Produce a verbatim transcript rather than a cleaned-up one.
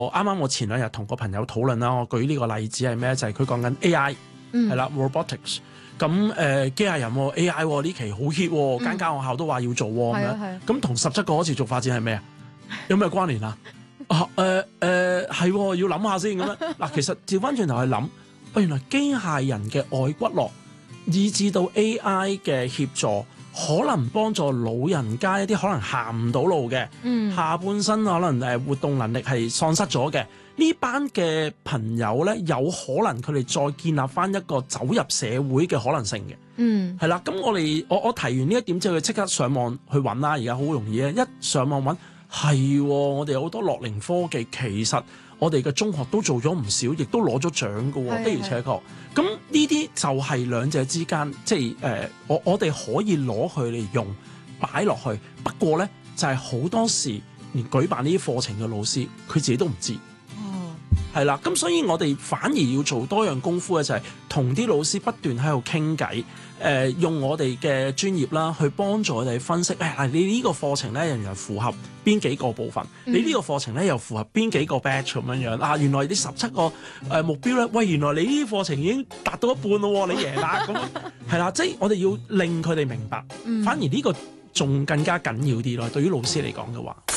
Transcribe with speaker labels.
Speaker 1: 我啱啱我前兩日同個朋友討論啦，我舉呢個例子係咩？就係佢講緊 A I 係啦、嗯、，robotics。咁誒機械人、哦、A I 呢、哦、期好 hit，間間學校都話要做咁、哦、樣。咁同十七個可持續發展係咩啊？有咩關聯啊？啊誒誒係要諗下先咁樣。嗱，其實調翻轉頭去諗，原來機械人嘅外骨骼，以至到 A I 嘅協助，可能幫助老人家一啲可能行唔到路嘅，嗯、下半身可能誒活動能力係喪失咗嘅。呢班嘅朋友咧，有可能佢哋再建立翻一個走入社會嘅可能性嘅，嗯，係啦。咁我哋我我提完呢一點之後，佢即刻上網去揾啦。而家好容易啊，一上網揾係、哦，我哋有好多樂齡科技，其實我哋嘅中學都做咗唔少，亦都攞咗獎嘅，的而且確。咁呢啲就係兩者之間，即係誒、呃，我我哋可以攞佢嚟用擺落去。不過咧，就係、是、好多時連舉辦呢啲課程嘅老師，佢自己都唔知。係啦，咁所以我哋反而要做多樣功夫嘅，就係同啲老師不斷喺度傾偈，誒用我哋嘅專業啦，去幫助我哋分析。誒、哎，你呢個課程咧，原來符合邊幾個部分？嗯、你呢個課程咧，又符合邊幾個 batch 咁樣樣？啊，原來你十七個誒目標咧，喂，原來你呢啲課程已經達到一半咯，你贏啦！咁係啦，即係我哋要令佢哋明白，嗯、反而呢個仲更加緊要啲咯。對於老師嚟講嘅話。